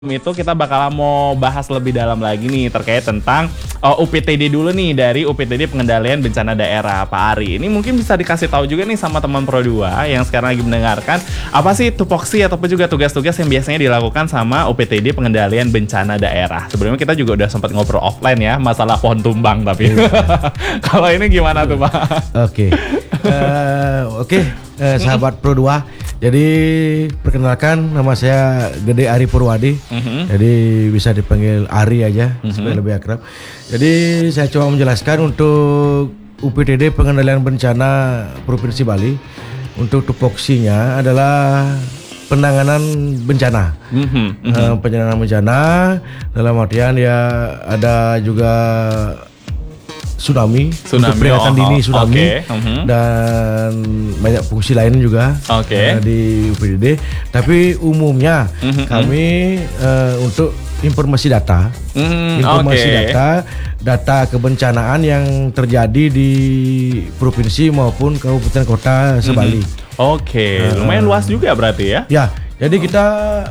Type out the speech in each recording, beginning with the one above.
Itu kita bakal mau bahas lebih dalam lagi nih terkait tentang UPTD dulu nih, dari UPTD Pengendalian Bencana Daerah Pak Ari. Ini mungkin bisa dikasih tahu juga nih sama teman Pro 2 yang sekarang lagi mendengarkan, apa sih tupoksi ataupun juga tugas-tugas yang biasanya dilakukan sama UPTD Pengendalian Bencana Daerah. Sebelumnya kita juga udah sempat ngobrol offline ya masalah pohon tumbang, tapi kalau ini gimana tuh Pak? Oke, sahabat Pro 2. Jadi perkenalkan, nama saya Gede Ari Purwadi. Jadi bisa dipanggil Ari aja supaya lebih akrab. Jadi saya coba menjelaskan untuk UPTD Pengendalian Bencana Provinsi Bali. Untuk tupoksinya adalah penanganan bencana. Penanganan bencana dalam artian ya ada juga tsunami untuk peringatan dini tsunami, dan banyak fungsi lain juga di UPTD. Tapi umumnya kami untuk informasi data, data kebencanaan yang terjadi di provinsi maupun kabupaten kota sebali. Lumayan luas juga berarti ya? Ya, jadi kita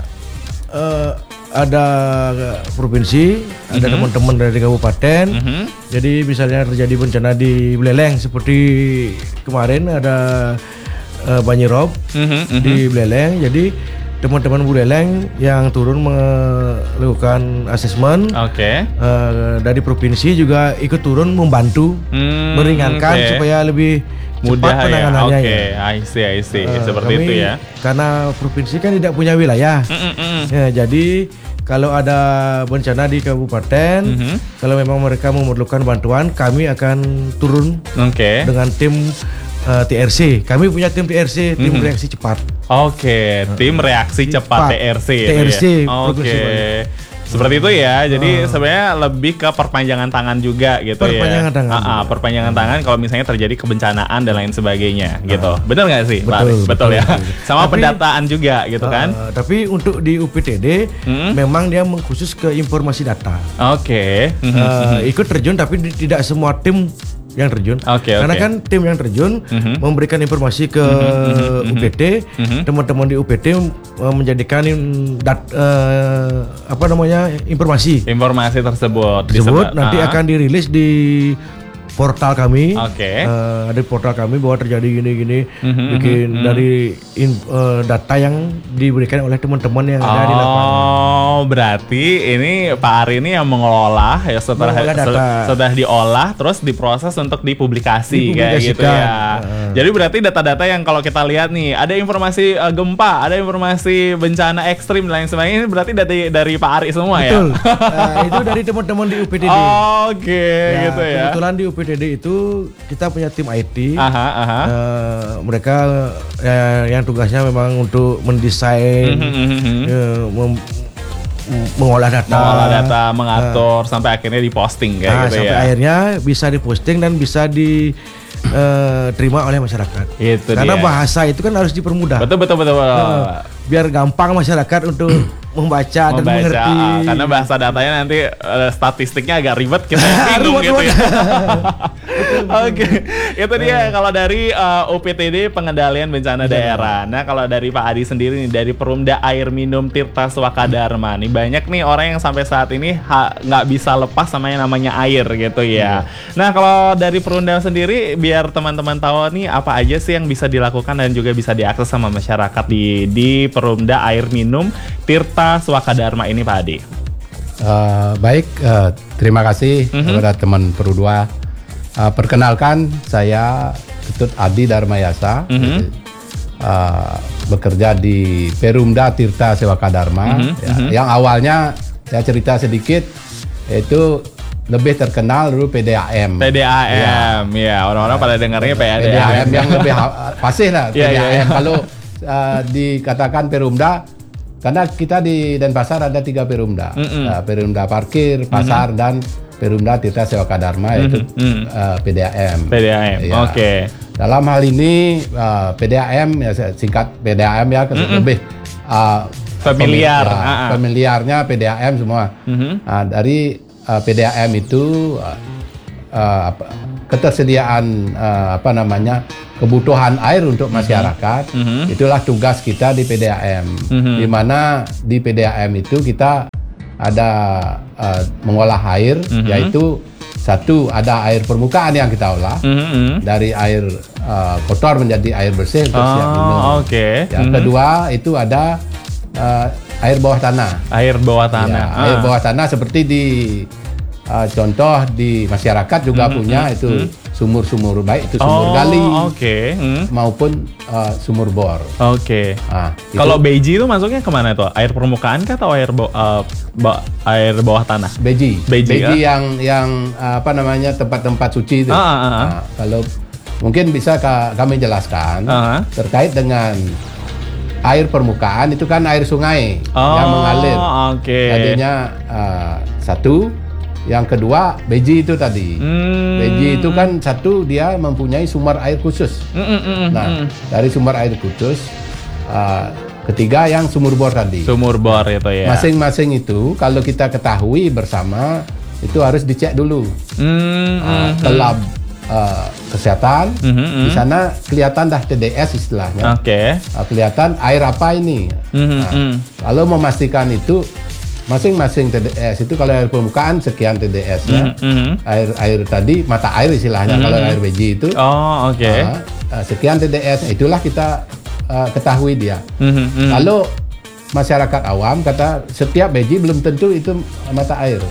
ada provinsi, ada teman-teman dari kabupaten. Jadi misalnya terjadi bencana di Buleleng seperti kemarin ada banjirop di Buleleng. Jadi teman-teman Buleleng yang turun melakukan asesmen dari provinsi juga ikut turun membantu meringankan supaya lebih mudah cepat penanganannya I see. Seperti itu ya. Karena provinsi kan tidak punya wilayah. Ya, jadi kalau ada bencana di kabupaten, kalau memang mereka memerlukan bantuan, kami akan turun dengan tim TRC. Kami punya tim TRC, tim reaksi cepat. Tim reaksi cepat TRC. Seperti itu ya. Jadi sebenarnya lebih ke perpanjangan tangan juga gitu perpanjangan tangan kalau misalnya terjadi kebencanaan dan lain sebagainya gitu. Benar nggak sih? Betul ya. Sama pendataan juga gitu kan. Tapi untuk di UPTD memang dia mengkhusus ke informasi data. Ikut terjun tapi tidak semua tim yang terjun. Karena kan tim yang terjun memberikan informasi ke UPT, teman-teman di UPT menjadikan informasi tersebut nanti akan dirilis di portal kami. Ada portal kami bahwa terjadi gini bikin dari data yang diberikan oleh teman-teman yang ada di lapangan. Berarti ini Pak Ari ini yang mengelola ya, setelah diolah terus diproses untuk dipublikasi kayak gitu ya. Jadi berarti data-data yang kalau kita lihat nih, ada informasi gempa, ada informasi bencana ekstrim dan lain sebagainya, ini berarti dari Pak Ari semua ya. Itu dari teman-teman di UPTD. Gitu ya. Kebetulan di UPTD itu kita punya tim IT. Mereka yang tugasnya memang untuk mendesain, mengolah data, mengatur sampai akhirnya diposting kayak gitu sampai ya. Akhirnya bisa diposting dan bisa diterima oleh masyarakat. Karena bahasa itu kan harus dipermudah. Betul. Biar gampang masyarakat untuk membaca dan mengerti. Karena bahasa datanya nanti statistiknya agak ribet, kita bingung gitu ya. Itu dia kalau dari UPTD Pengendalian Bencana Daerah. Nah, kalau dari Pak Adi sendiri nih, dari Perumda Air Minum Tirta Swaka Dharma nih, banyak nih orang yang sampai saat ini nggak bisa lepas sama yang namanya air gitu ya. Nah, kalau dari Perumda sendiri, biar teman-teman tahu nih apa aja sih yang bisa dilakukan dan juga bisa diakses sama masyarakat di Perumda Air Minum Tirta Swaka Dharma ini, Pak Adi. Terima kasih kepada teman Pro 2. Perkenalkan, saya Ketut Adi Dharmayasa, bekerja di Perumda Tirta Swaka Dharma. Yang awalnya saya cerita sedikit, itu lebih terkenal dulu PDAM. Orang-orang pada dengarnya PDAM yang lebih fasih lah. PDAM kalau dikatakan Perumda, karena kita di Denpasar ada 3 Perumda, Perumda Parkir, Pasar, dan Perumda Tirta Swaka Dharma, yaitu PDAM. Dalam hal ini PDAM, ya singkat PDAM ya, lebih familiarnya PDAM semua. Dari PDAM itu ketersediaan kebutuhan air untuk masyarakat. Itulah tugas kita di PDAM. Di mana di PDAM itu kita ada mengolah air, yaitu satu ada air permukaan yang kita olah dari air kotor menjadi air bersih untuk siap minum. Yang kedua itu ada air bawah tanah. Air bawah tanah. Ya, air bawah tanah seperti di contoh di masyarakat juga punya itu sumur-sumur, baik itu sumur gali maupun sumur bor. Kalau beji itu masuknya kemana tuh? Air permukaan kah atau air bawah tanah? Beji yang tempat-tempat suci itu. Kalau mungkin bisa kami jelaskan terkait dengan air permukaan itu kan air sungai yang mengalir. Jadinya satu. Yang kedua, beji itu tadi. Beji itu kan satu, dia mempunyai sumber air khusus. Nah, dari sumber air khusus, ketiga yang sumur bor tadi. Sumur bor itu ya. Masing-masing itu, kalau kita ketahui bersama, itu harus dicek dulu. Ke lab kesehatan, di sana kelihatan dah TDS istilahnya. Kelihatan air apa ini. Kalau memastikan itu, masing-masing TDS itu kalau air permukaan sekian TDS-nya, air tadi mata air istilahnya kalau air beji itu, sekian TDS, itulah kita ketahui dia. Lalu masyarakat awam kata setiap beji belum tentu itu mata air.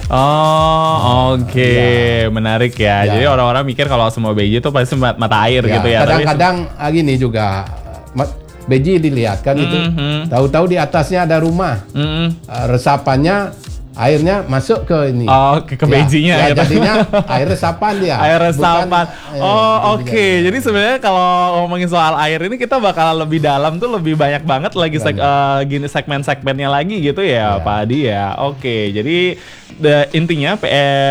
Menarik ya. Jadi orang-orang mikir kalau semua beji itu pasti mata air gitu ya. Kadang-kadang gini juga. Beji dilihat kan itu, tahu-tahu di atasnya ada rumah, resapannya airnya masuk ke ini. Ke bejinya. Jadinya air resapan dia. Air resapan. Jadi sebenarnya kalau ngomongin soal air ini kita bakal lebih dalam tuh lebih banyak banget lagi segmen-segmennya lagi gitu ya, Pak Adi ya. Jadi intinya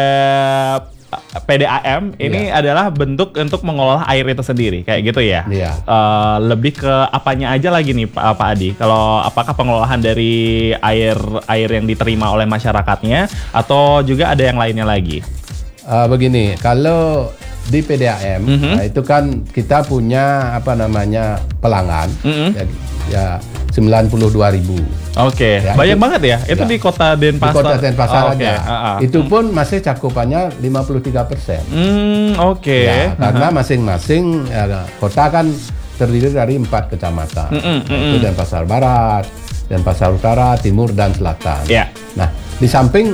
PDAM ini adalah bentuk untuk mengolah air itu sendiri, kayak gitu ya. Lebih ke apanya aja lagi nih Pak Adi? Kalau apakah pengolahan dari air yang diterima oleh masyarakatnya atau juga ada yang lainnya lagi? Begini, kalau di PDAM itu kan kita punya pelanggan ya 92.000. Banyak banget ya. Itu di Kota Denpasar. Di Kota Denpasar aja. Itu pun masih cakupannya 53%. Karena masing-masing kota kan terdiri dari 4 kecamatan. Yaitu Denpasar Barat, Denpasar Utara, Timur dan Selatan. Nah, di samping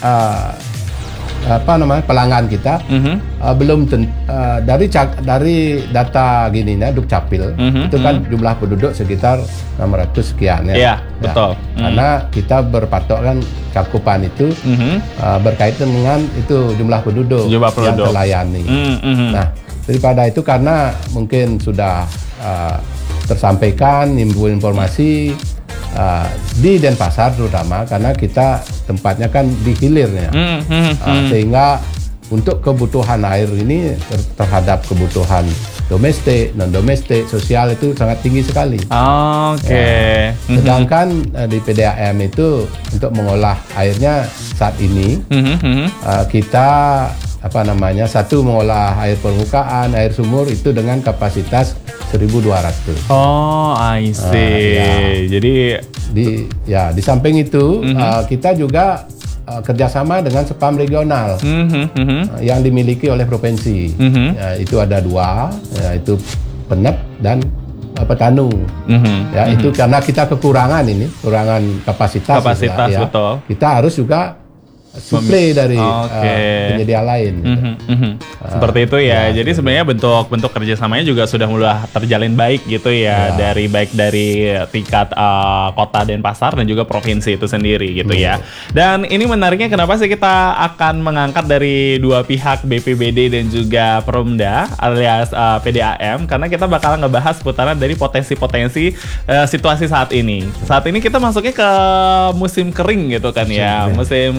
pelanggan kita belum dari data Dukcapil itu kan jumlah penduduk sekitar 600 sekian ya. Betul. Karena kita berpatok kan cakupan itu berkaitan dengan itu jumlah penduduk yang terlayani. Nah, daripada itu karena mungkin sudah tersampaikan informasi di Denpasar terutama karena kita tempatnya kan di hilirnya, sehingga untuk kebutuhan air ini terhadap kebutuhan domestik, non domestik, sosial itu sangat tinggi sekali. Sedangkan di PDAM itu untuk mengolah airnya saat ini kita satu mengolah air permukaan, air sumur itu dengan kapasitas 1.200. I see. Jadi di samping itu kita juga kerjasama dengan SPAM regional yang dimiliki oleh provinsi. Itu ada 2, yaitu Penep dan Petanu. Itu karena kita kekurangan kapasitas betul. Kita harus juga suplai dari penyedia lain. Seperti itu ya. Jadi sebenarnya bentuk kerjasamanya juga sudah mulai terjalin baik gitu ya, dari tingkat kota Denpasar dan juga provinsi itu sendiri gitu ya. Dan ini menariknya kenapa sih kita akan mengangkat dari dua pihak, BPBD dan juga Perumda alias PDAM, karena kita bakal ngebahas putaran dari potensi-potensi situasi saat ini. Saat ini kita masuknya ke musim kering gitu kan ya. Musim kering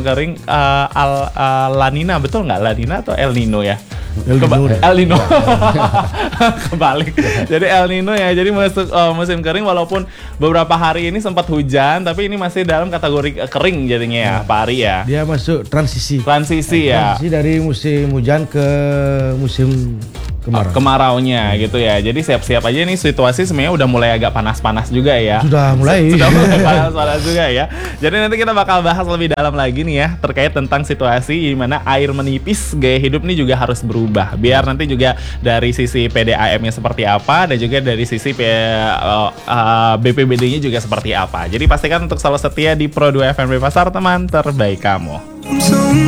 La Nina, betul nggak? La Nina atau El Nino ya? El Nino. Kebalik. Jadi El Nino ya. Jadi masuk musim kering, walaupun beberapa hari ini sempat hujan, tapi ini masih dalam kategori kering jadinya ya, Pak Ari ya. Dia masuk transisi Ya. Transisi dari musim hujan ke musim kemaraunya gitu ya. Jadi siap-siap aja nih, situasi sebenarnya udah mulai agak panas-panas juga ya. Sudah mulai panas-panas juga ya. Jadi nanti kita bakal bahas lebih dalam lagi nih ya, terkait tentang situasi di mana air menipis, gaya hidup nih juga harus berubah. Biar nanti juga dari sisi PDAM-nya seperti apa, dan juga dari sisi BPBD-nya juga seperti apa. Jadi pastikan untuk selalu setia di Pro 2 FM Pasar, teman terbaik kamu.